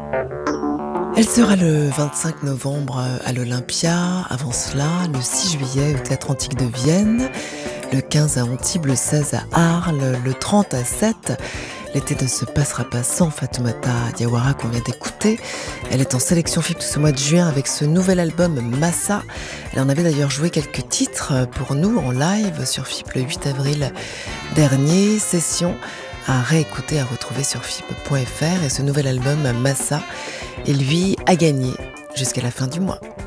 Elle sera le 25 novembre à l'Olympia, avant cela, le 6 juillet au Théâtre Antique de Vienne, le 15 à Antibes, le 16 à Arles, le 30 à Sète. L'été ne se passera pas sans Fatoumata Diawara qu'on vient d'écouter. Elle est en sélection FIP tout ce mois de juin avec ce nouvel album Massa. Elle en avait d'ailleurs joué quelques titres pour nous en live sur FIP le 8 avril dernier. Session à réécouter, à retrouver sur FIP.fr. Et ce nouvel album Massa, et lui a gagné jusqu'à la fin du mois.